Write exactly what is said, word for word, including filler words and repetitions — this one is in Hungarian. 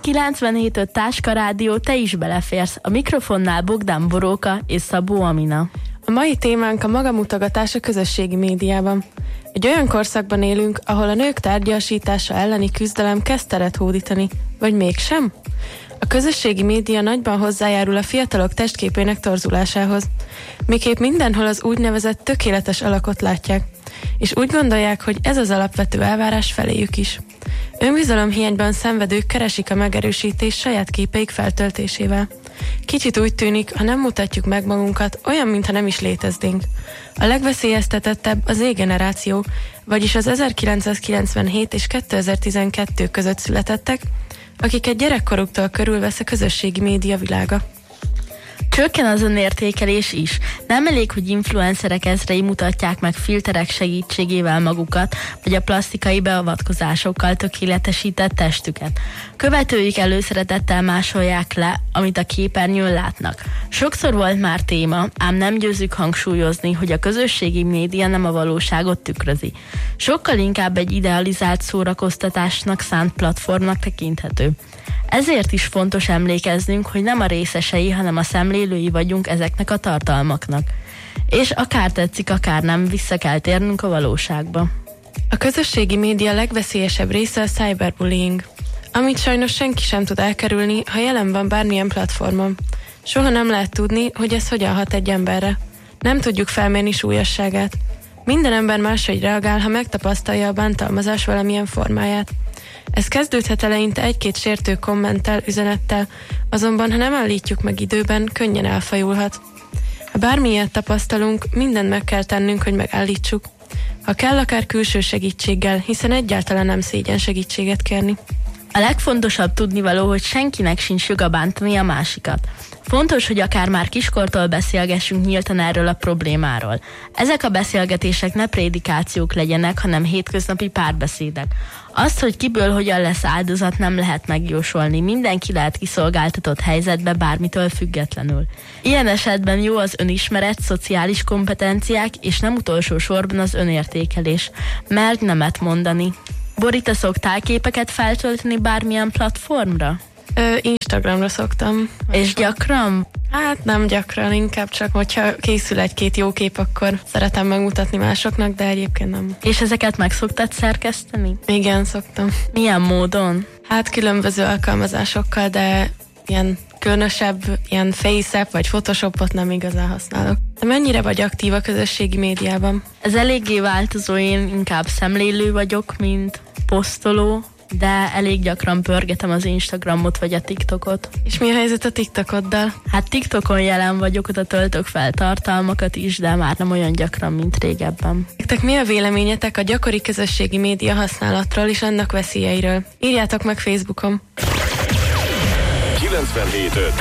kilencvenhét öt Táska Rádió, te is beleférsz. A mikrofonnál Bogdán Boróka és Szabó Amina. A mai témánk a magamutogatás a közösségi médiában. Egy olyan korszakban élünk, ahol a nők tárgyasítása elleni küzdelem kezd teret hódítani, vagy mégsem? A közösségi média nagyban hozzájárul a fiatalok testképének torzulásához. Miképp mindenhol az úgynevezett tökéletes alakot látják, és úgy gondolják, hogy ez az alapvető elvárás feléjük is. Önbizalomhiányban szenvedők keresik a megerősítést saját képeik feltöltésével. Kicsit úgy tűnik, ha nem mutatjuk meg magunkat, olyan, mintha nem is léteznénk. A legveszélyeztetettebb a Z-generáció, vagyis az ezerkilencszázkilencvenhét és kétezer-tizenkettő között születettek, akiket gyerekkoruktól körülvesz a közösségi média világa. Csökken az önértékelés is. Nem elég, hogy influencerek ezrei mutatják meg filterek segítségével magukat, vagy a plastikai beavatkozásokkal tökéletesített testüket. Követőik előszeretettel másolják le, amit a képernyőn látnak. Sokszor volt már téma, ám nem győzzük hangsúlyozni, hogy a közösségi média nem a valóságot tükrözi. Sokkal inkább egy idealizált szórakoztatásnak szánt platformnak tekinthető. Ezért is fontos emlékeznünk, hogy nem a részesei, hanem a szemlélői vagyunk ezeknek a tartalmaknak. És akár tetszik, akár nem, vissza kell térnünk a valóságba. A közösségi média legveszélyesebb része a cyberbullying, amit sajnos senki sem tud elkerülni, ha jelen van bármilyen platformon. Soha nem lehet tudni, hogy ez hogyan hat egy emberre. Nem tudjuk felmérni súlyosságát. Minden ember máshogy reagál, ha megtapasztalja a bántalmazás valamilyen formáját. Ez kezdődhet eleinte egy-két sértő kommenttel, üzenettel, azonban ha nem állítjuk meg időben, könnyen elfajulhat. Ha bármilyet tapasztalunk, mindent meg kell tennünk, hogy megállítsuk. Ha kell, akár külső segítséggel, hiszen egyáltalán nem szégyen segítséget kérni. A legfontosabb tudnivaló, hogy senkinek sincs joga bántani a másikat. Fontos, hogy akár már kiskortól beszélgessünk nyíltan erről a problémáról. Ezek a beszélgetések ne prédikációk legyenek, hanem hétköznapi párbeszédek. Azt, hogy kiből hogyan lesz áldozat, nem lehet megjósolni. Mindenki lehet kiszolgáltatott helyzetbe bármitől függetlenül. Ilyen esetben jó az önismeret, szociális kompetenciák, és nem utolsó sorban az önértékelés. Mert nemet mondani. Bori, te szoktál képeket feltölteni bármilyen platformra? Ö, Instagramra szoktam. És gyakran? Hát nem gyakran, inkább csak, hogyha készül egy-két jó kép, akkor szeretem megmutatni másoknak, de egyébként nem. És ezeket meg szoktad szerkeszteni? Igen, szoktam. Milyen módon? Hát különböző alkalmazásokkal, de ilyen különösebb, ilyen FaceApp vagy Photoshopot nem igazán használok. De mennyire vagy aktív a közösségi médiában? Ez eléggé változó, én inkább szemlélő vagyok, mint posztoló, de elég gyakran pörgetem az Instagramot vagy a TikTokot. És mi a helyzet a TikTokoddal? Hát TikTokon jelen vagyok, oda töltök fel tartalmakat is, de már nem olyan gyakran, mint régebben. Nektek mi a véleményetek a gyakori közösségi média használatról és annak veszélyeiről? Írjátok meg Facebookon. kilencvenhét öt